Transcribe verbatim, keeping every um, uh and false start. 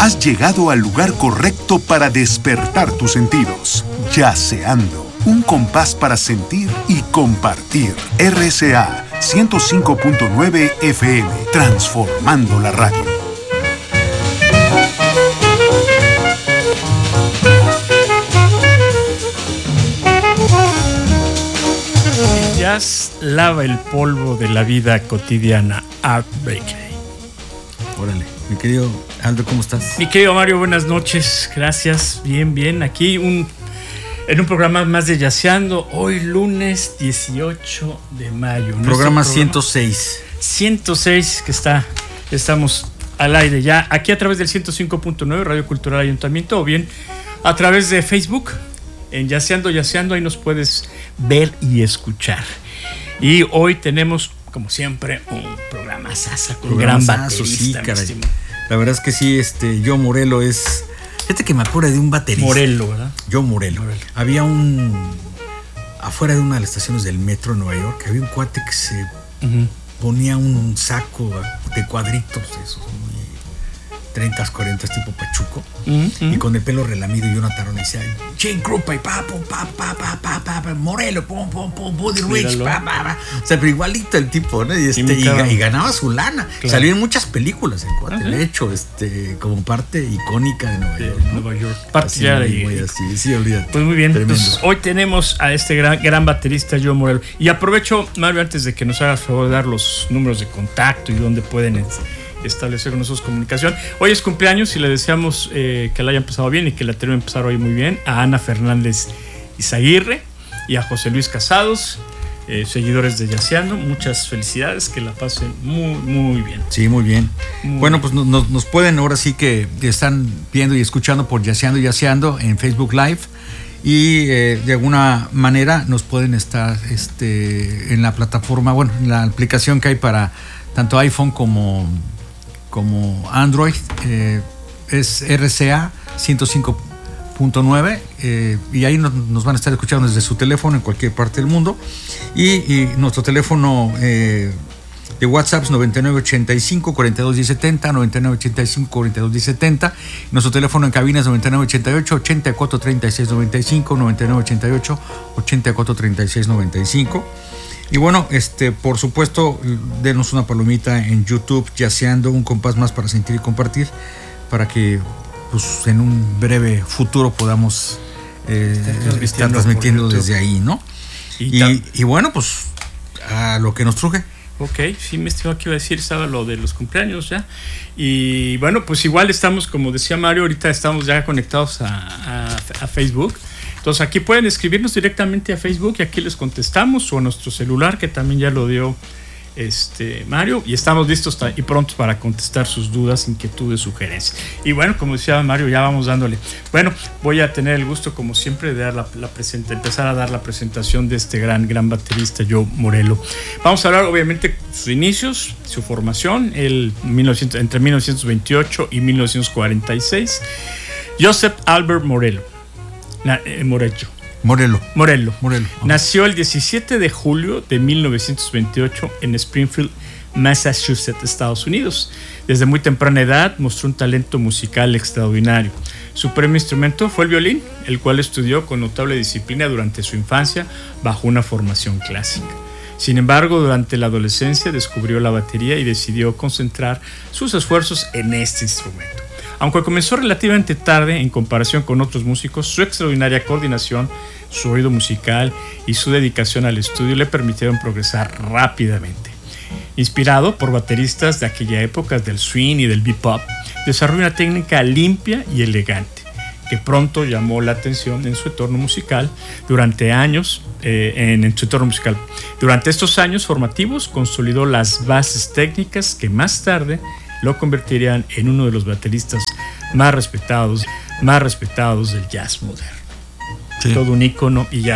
Has llegado al lugar correcto para despertar tus sentidos. Jazzeando, un compás para sentir y compartir. R C A ciento cinco punto nueve F M, transformando la radio. El jazz lava el polvo de la vida cotidiana. Art Blakey. Órale, mi querido Aldo, ¿cómo estás? Mi querido Mario, buenas noches. Gracias, bien, bien. Aquí un, en un programa más de Jazzeando. Hoy lunes dieciocho de mayo. Programa, programa ciento seis. ciento seis que está, estamos al aire ya. Aquí a través del ciento cinco punto nueve, Radio Cultural Ayuntamiento, o bien a través de Facebook. En Jazzeando, Jazzeando, ahí nos puedes ver y escuchar. Y hoy tenemos, como siempre, un programa sasa con gran baterista. Sí, caray. La verdad es que sí, este, Joe Morello es... Fíjate que me acuerdo de un baterista. Morello, ¿verdad? Joe Morello. Morello. Había un... Afuera de una de las estaciones del metro de Nueva York, había un cuate que se uh-huh. ponía un saco de cuadritos, esos, muy... treinta, cuarenta, tipo pachuco, uh-huh. y con el pelo relamido y una tarona y decía, Jane Krupa y pa, pum, pa, pa, pa, pa, pa, pa, Morello, pum, pum, pum, Buddy Rich, pa, pa, pa. O sea, pero igualito el tipo, ¿no? Y, este, y, y, y ganaba su lana. Claro. Salió en muchas películas el cuate, uh-huh. de hecho, este, como parte icónica de Nueva York, ¿no? Nueva York. Parte ya de ahí. Así, sí, olvídate. Pues muy bien. Entonces, hoy tenemos a este gran, gran baterista, Joe Morello. Y aprovecho, Mario, antes de que nos hagas favor de dar los números de contacto y dónde pueden establecer con nosotros comunicación. Hoy es cumpleaños y le deseamos eh, que la hayan pasado bien y que la terminen empezar hoy muy bien a Ana Fernández Izaguirre y a José Luis Casados, eh, seguidores de Jazzeando. Muchas felicidades, que la pasen muy, muy bien. Sí, muy bien. Muy bueno, pues nos, nos pueden ahora sí que están viendo y escuchando por Jazzeando, Jazzeando en Facebook Live. Y eh, de alguna manera nos pueden estar este, en la plataforma, bueno, en la aplicación que hay para tanto iPhone como como Android, eh, es R C A ciento cinco punto nueve, eh, y ahí nos, nos van a estar escuchando desde su teléfono en cualquier parte del mundo. Y, y nuestro teléfono eh, de WhatsApp es noventa y nueve ochenta y cinco cuarenta y dos diez setenta, noventa y nueve ochenta y cinco cuarenta y dos diez setenta. Nuestro teléfono en cabina es noventa y nueve ochenta y ocho ochenta y cuatro treinta y seis noventa y cinco, noventa y nueve ochenta y ocho ochenta y cuatro treinta y seis noventa y cinco. Y bueno, este, por supuesto, denos una palomita en YouTube, Jazzeando, un compás más para sentir y compartir, para que pues, en un breve futuro podamos eh, estar transmitiendo desde ahí, ¿no? Y, y, y bueno, pues a lo que nos truje. Ok, sí, me estimaba que iba a decir, estaba lo de los cumpleaños ya. Y bueno, pues igual estamos, como decía Mario, ahorita estamos ya conectados a, a, a Facebook. Entonces aquí pueden escribirnos directamente a Facebook y aquí les contestamos, o a nuestro celular, que también ya lo dio este Mario, y estamos listos y prontos para contestar sus dudas, inquietudes, sugerencias. Y bueno, como decía Mario, ya vamos dándole. Bueno, voy a tener el gusto, como siempre, de dar la, la presenta, empezar a dar la presentación de este gran, gran baterista, Joe Morello. Vamos a hablar, obviamente, de sus inicios, su formación, el mil novecientos, entre mil novecientos veintiocho y mil novecientos cuarenta y seis. Joseph Albert Morello. Na, eh, Morello. Morello. Morello. Morello. Nació el diecisiete de julio de mil novecientos veintiocho en Springfield, Massachusetts, Estados Unidos. Desde muy temprana edad mostró un talento musical extraordinario. Su primer instrumento fue el violín, el cual estudió con notable disciplina durante su infancia bajo una formación clásica. Sin embargo, durante la adolescencia descubrió la batería y decidió concentrar sus esfuerzos en este instrumento. Aunque comenzó relativamente tarde en comparación con otros músicos, su extraordinaria coordinación, su oído musical y su dedicación al estudio le permitieron progresar rápidamente. Inspirado por bateristas de aquella época del swing y del bebop, desarrolló una técnica limpia y elegante, que pronto llamó la atención en su entorno musical durante años, eh, en, en su entorno musical. Durante estos años formativos consolidó las bases técnicas que más tarde lo convertirían en uno de los bateristas más respetados, más respetados del jazz moderno. Sí. Todo un ícono y ya